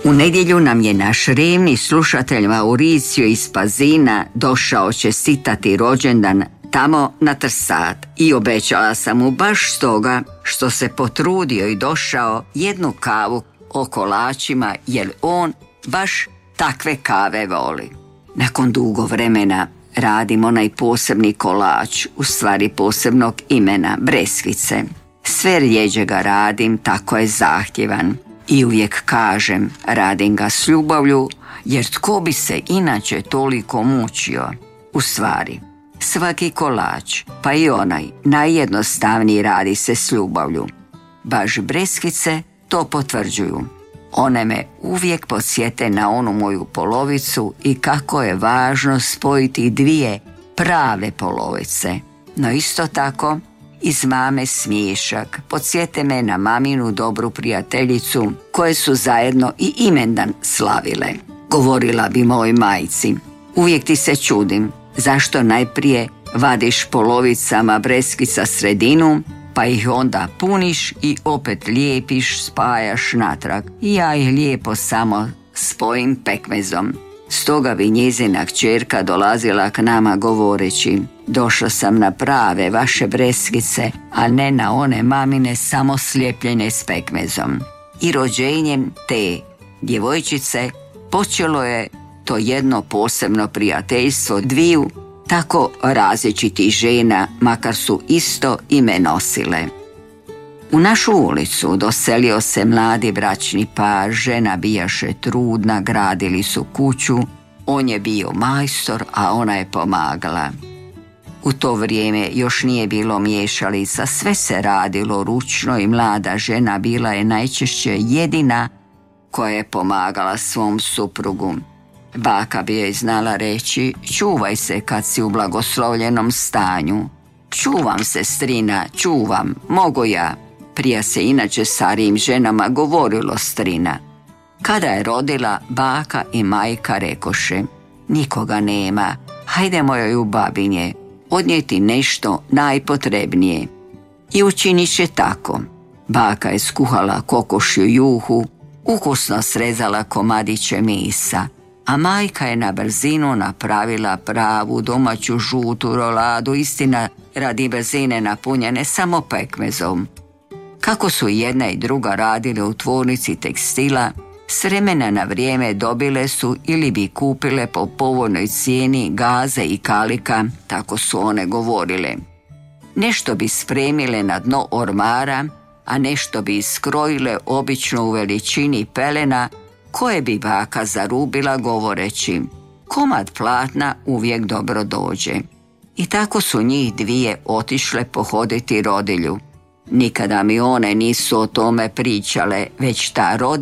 U nedjelju nam je naš revni slušatelj Mauricio iz Pazina došao čestitati rođendan tamo na Trsat i obećala sam mu baš stoga što se potrudio i došao jednu kavu o kolačima jer on baš takve kave voli. Nakon dugo vremena radim onaj posebni kolač, u stvari posebnog imena, breskvice. Sve rjeđe ga radim, tako je zahtjevan. I uvijek kažem, radim ga s ljubavlju, jer tko bi se inače toliko mučio? U stvari, svaki kolač, pa i onaj najjednostavniji radi se s ljubavlju. Baš breskvice to potvrđuju. One me uvijek podsjete na onu moju polovicu i kako je važno spojiti dvije prave polovice. No isto tako, iz mame smiješak podsjete me na maminu dobru prijateljicu koje su zajedno i imendan slavile. Govorila bi mojoj majci: uvijek ti se čudim zašto najprije vadiš polovicama breskvica sredinu, pa ih onda puniš i opet lijepiš, spajaš natrag. I ja ih lijepo samo spojim pekmezom. Stoga bi njezina kćerka dolazila k nama govoreći: došla sam na prave vaše breskvice, a ne na one mamine samo slijepljene s pekmezom. I rođenjem te djevojčice počelo je to jedno posebno prijateljstvo dviju tako različitih žena, makar su isto ime nosile. U našu ulicu doselio se mladi bračni par, žena bijaše trudna, gradili su kuću, on je bio majstor, a ona je pomagala. U to vrijeme još nije bilo miješalica, sve se radilo ručno i mlada žena bila je najčešće jedina koja je pomagala svom suprugu. Baka bi joj znala reći: čuvaj se kad si u blagoslovljenom stanju. Čuvam se, strina, čuvam, mogu ja. Prije se inače starijim ženama govorilo strina. Kada je rodila, baka i majka rekoše: nikoga nema, hajdemo joj u babinje, odnijeti nešto najpotrebnije. I učiniše tako. Baka je skuhala kokošju juhu, ukusno srezala komadiće mesa, a majka je na brzinu napravila pravu domaću žutu roladu, istina radi brzine napunjene samo pekmezom. Kako su jedna i druga radile u tvornici tekstila, s vremena na vrijeme dobile su ili bi kupile po povoljnoj cijeni gaze i kalika, tako su one govorile. Nešto bi spremile na dno ormara, a nešto bi iskrojile obično u veličini pelena, koje bi baka zarubila govoreći: komad platna uvijek dobro dođe. I tako su njih dvije otišle pohoditi rodilju. Nikada mi one nisu o tome pričale, već ta rodilja